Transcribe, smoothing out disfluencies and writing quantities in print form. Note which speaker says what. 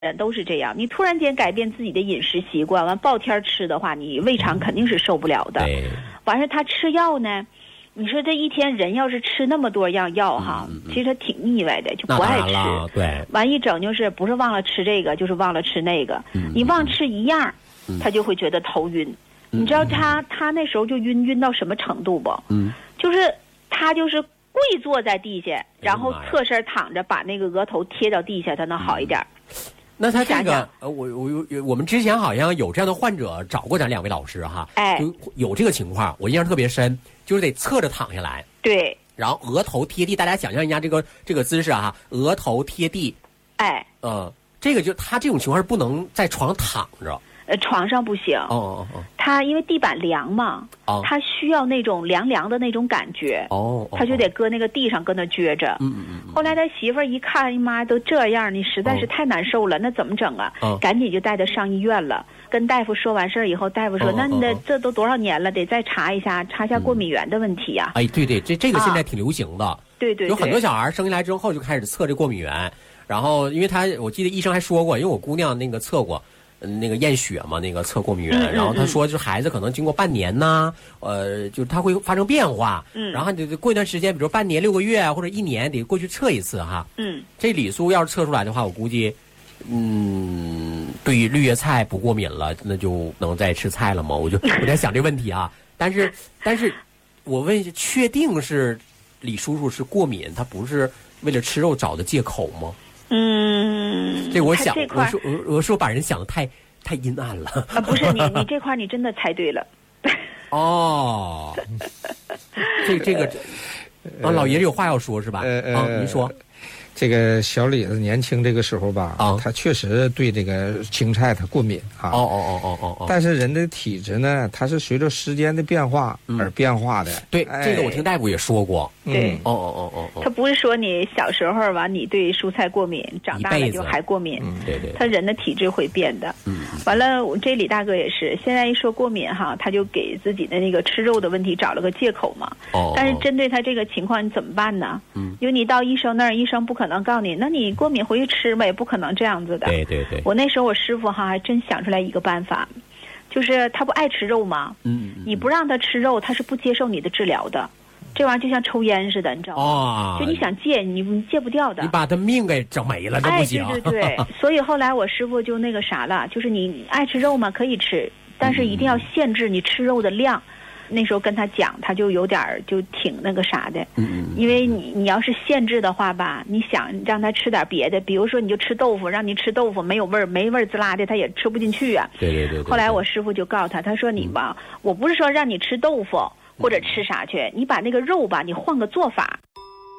Speaker 1: 人都是这样，你突然间改变自己的饮食习惯，完暴天吃的话，你胃肠肯定是受不了的。完事他吃药呢，你说这一天人要是吃那么多样药哈，其实他挺腻歪的，就不爱吃。
Speaker 2: 对，
Speaker 1: 完一整就是不是忘了吃这个，就是忘了吃那个。你忘吃一样，他就会觉得头晕。你知道他那时候就晕到什么程度不？就是他就是跪坐在地下，然后侧身躺着，把那个额头贴到地下，他能好一点。
Speaker 2: 那他这个我们之前好像有这样的患者找过咱2位老师哈，就有这个情况，我印象特别深，就是得侧着躺下来，
Speaker 1: 对，
Speaker 2: 然后额头贴地，大家想象一下这个姿势哈，额头贴地，这个就他这种情况是不能在床上躺着。
Speaker 1: 床上不行。他因为地板凉嘛，他需要那种凉凉的那种感觉。他就得搁那个地上搁那撅着。后来他媳妇儿一看，哎妈，都这样，你实在是太难受了，那怎么整啊？赶紧就带他上医院了。跟大夫说完事儿以后，大夫说，那你的这都多少年了，得再查一下过敏源的问题呀。
Speaker 2: 对，这个现在挺流行的。
Speaker 1: 对，
Speaker 2: 有很多小孩生下来之后就开始测这过敏源，然后因为我记得医生还说过，因为我姑娘那个测过。那个验血嘛，那个测过敏源，然后他说，就孩子可能经过半年呐，就他会发生变化，然后得过一段时间，比如半年6个月或者1年得过去测一次哈。这李叔要是测出来的话，我估计，对于绿叶菜不过敏了，那就能再吃菜了吗？我在想这个问题啊。但是，我问一下，确定是李叔叔是过敏，他不是为了吃肉找的借口吗？这我想，我说把人想的太阴暗了
Speaker 1: 不是你这块你真的猜对了。
Speaker 2: 这个老爷子有话要说是吧？您说。
Speaker 3: 这个小李子年轻这个时候吧，他确实对这个青菜他过敏啊。但是人的体质呢，它是随着时间的变化而变化的。
Speaker 2: 对，这个我听大夫也说过。
Speaker 1: 对，他不是说你小时候吧，你对蔬菜过敏，长大了就还过敏。
Speaker 2: 对，
Speaker 1: 他人的体质会变的。完了，这李大哥也是，现在一说过敏哈，他就给自己的那个吃肉的问题找了个借口嘛。但是针对他这个情况，你怎么办呢？因为你到医生那儿，医生不可能告诉你，那你过敏回去吃吧，也不可能这样子的。
Speaker 2: 对。
Speaker 1: 我那时候我师傅哈还真想出来一个办法，就是他不爱吃肉吗？你不让他吃肉，他是不接受你的治疗的。这玩意儿就像抽烟似的，你知道吗？就你想戒，你戒不掉的。
Speaker 2: 你把他命给整没了，这不行。
Speaker 1: 对。所以后来我师傅就那个啥了，就是你爱吃肉吗？可以吃，但是一定要限制你吃肉的量。那时候跟他讲，他就有点就挺那个啥的。因为你要是限制的话吧，你想让他吃点别的，比如说你就吃豆腐，让你吃豆腐没有味儿，没味儿滋啦的，他也吃不进去啊。
Speaker 2: 对。
Speaker 1: 后来我师傅就告诉他，他说你吧，我不是说让你吃豆腐或者吃啥去，你把那个肉吧，你换个做法。